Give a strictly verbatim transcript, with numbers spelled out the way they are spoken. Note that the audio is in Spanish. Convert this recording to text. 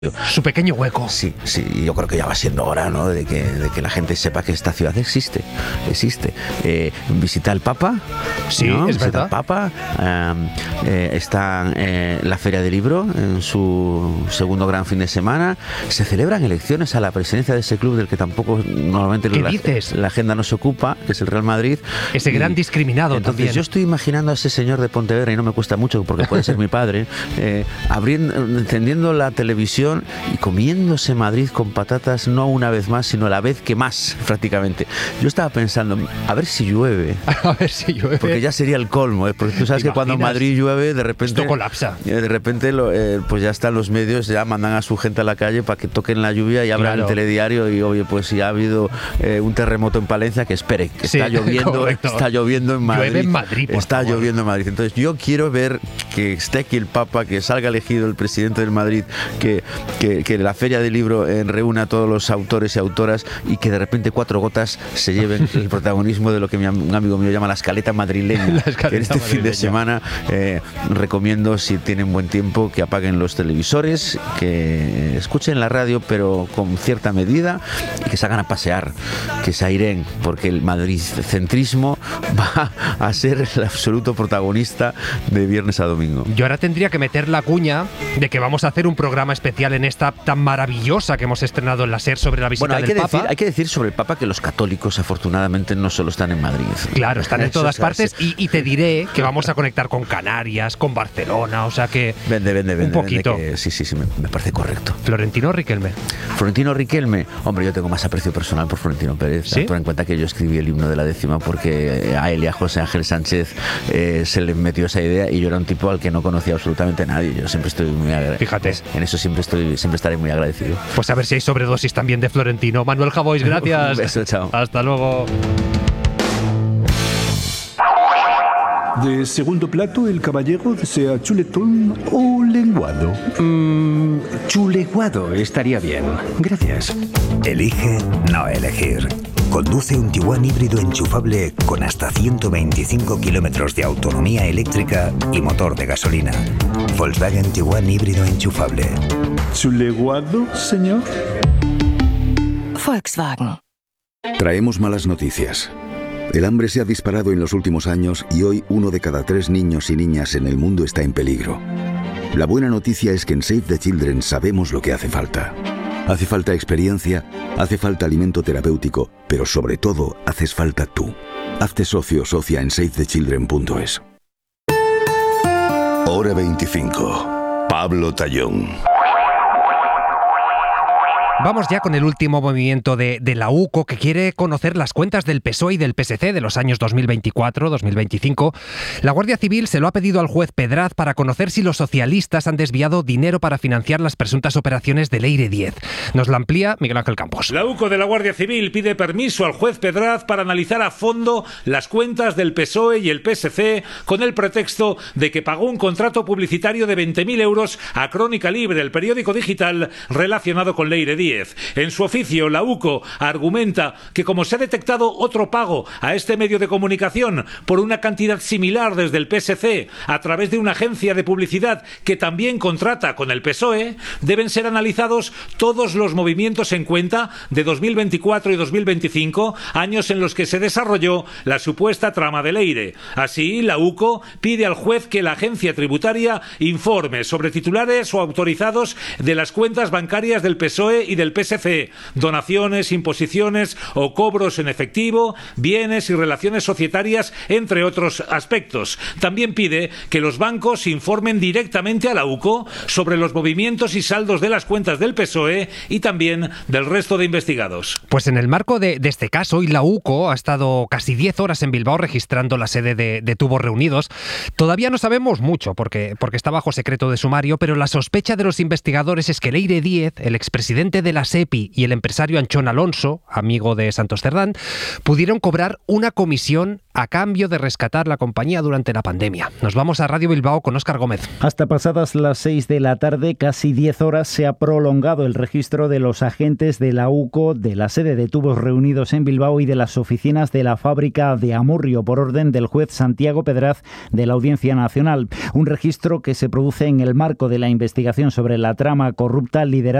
Su pequeño hueco. Sí, sí, yo creo que ya va siendo hora, ¿no? De que, de que la gente sepa que esta ciudad existe, existe. Eh, visita al Papa. Sí, ¿no? es visita verdad. al Papa. Eh, eh, está eh, la Feria del Libro en su segundo gran fin de semana. Se celebran elecciones a la presidencia de ese club del que tampoco normalmente ¿Qué la, dices? la agenda no se ocupa, que es el Real Madrid. Ese Y, gran discriminado entonces, también. yo estoy imaginando a ese señor de Pontevedra, y no me cuesta mucho porque puede ser mi padre, eh, abriendo, encendiendo la televisión y comiéndose Madrid con patatas, no una vez más, sino la vez que más, prácticamente. Yo estaba pensando, a ver si llueve. A ver si llueve. Porque ya sería el colmo, ¿eh? Porque tú sabes que cuando Madrid llueve, de repente... Esto colapsa. De repente, lo, eh, pues ya están los medios, ya mandan a su gente a la calle para que toquen la lluvia y abran Claro. el telediario y, oye, pues si ha habido eh, un terremoto en Palencia, que espere, que Sí, está lloviendo, correcto. está lloviendo en Madrid. Llueve en Madrid, por Está favor. lloviendo en Madrid. Entonces yo quiero ver que esté aquí el Papa, que salga elegido el presidente del Madrid, que, que, que la Feria del Libro eh, reúna a todos los autores y autoras y que de repente Cuatro Gotas se lleven el protagonismo de lo que mi, am- un amigo mío llama la escaleta madrileña. La escaleta Que este fin de madrileña. semana eh, recomiendo, si tienen buen tiempo, que apaguen los televisores, que escuchen la radio pero con cierta medida y que se hagan a pasear, que se aireen, porque el madridcentrismo va a ser el absoluto protagonista de viernes a domingo. Yo ahora tendría que meter la cuña de que vamos a hacer un programa especial en esta tan maravillosa que hemos estrenado en la SER sobre la visita Bueno, hay del que, Papa. decir, hay que decir sobre el Papa que los católicos afortunadamente no solo están en Madrid. Claro, están en Eso todas es partes así. y, y te diré que vamos a conectar con Canarias, con Barcelona, o sea que... Vende, vende, vende. Un poquito. vende que- sí, sí, sí, me, me parece correcto. Florentino Riquelme. Florentino Riquelme, hombre, yo tengo más aprecio personal por Florentino Pérez. ¿Sí? Ten en cuenta que yo escribí el himno de la décima porque a él y a José Ángel Sánchez eh, se le metió esa idea y yo era un tipo al que no conocía absolutamente nadie. Yo siempre estoy muy agradecido. Fíjate. En eso siempre estoy, siempre estaré muy agradecido. Pues a ver si hay sobredosis también de Florentino. Manuel Javois, gracias. Un beso, chao. Hasta luego. De segundo plato, el caballero desea chuletón o lenguado. Mmm, chuleguado estaría bien. Gracias. Elige no elegir. Conduce un Tiguan híbrido enchufable con hasta ciento veinticinco kilómetros de autonomía eléctrica y motor de gasolina. Volkswagen Tiguan híbrido enchufable. ¿Chuleguado, señor? Volkswagen. Traemos malas noticias. El hambre se ha disparado en los últimos años y hoy uno de cada tres niños y niñas en el mundo está en peligro. La buena noticia es que en Save the Children sabemos lo que hace falta. Hace falta experiencia, hace falta alimento terapéutico, pero sobre todo haces falta tú. Hazte socio o socia en save the children punto es. Hora veinticinco. Pablo Tallón. Vamos ya con el último movimiento de, de la U C O, que quiere conocer las cuentas del P S O E y del P S C de los años dos mil veinticuatro dos mil veinticinco. La Guardia Civil se lo ha pedido al juez Pedraz para conocer si los socialistas han desviado dinero para financiar las presuntas operaciones de Leire diez. Nos lo amplía Miguel Ángel Campos. La U C O de la Guardia Civil pide permiso al juez Pedraz para analizar a fondo las cuentas del P S O E y el P S C con el pretexto de que pagó un contrato publicitario de veinte mil euros a Crónica Libre, el periódico digital relacionado con Leire diez. En su oficio, la U C O argumenta que como se ha detectado otro pago a este medio de comunicación por una cantidad similar desde el P S C a través de una agencia de publicidad que también contrata con el P S O E, deben ser analizados todos los movimientos en cuenta de dos mil veinticuatro y dos mil veinticinco, años en los que se desarrolló la supuesta trama de Leire. Así, la U C O pide al juez que la agencia tributaria informe sobre titulares o autorizados de las cuentas bancarias del P S O E y del P S C, donaciones, imposiciones o cobros en efectivo, bienes y relaciones societarias, entre otros aspectos. También pide que los bancos informen directamente a la U C O sobre los movimientos y saldos de las cuentas del P S O E y también del resto de investigados. Pues en el marco de, de este caso, hoy la U C O ha estado casi diez horas en Bilbao registrando la sede de, de Tubos Reunidos. Todavía no sabemos mucho porque, porque está bajo secreto de sumario, pero la sospecha de los investigadores es que Leire diez, el expresidente de de la SEPI y el empresario Anchón Alonso, amigo de Santos Cerdán, pudieron cobrar una comisión a cambio de rescatar la compañía durante la pandemia. Nos vamos a Radio Bilbao con Óscar Gómez. Hasta pasadas las seis de la tarde, casi diez horas, se ha prolongado el registro de los agentes de la U C O, de la sede de Tubos Reunidos en Bilbao y de las oficinas de la fábrica de Amurrio, por orden del juez Santiago Pedraz de la Audiencia Nacional. Un registro que se produce en el marco de la investigación sobre la trama corrupta liderada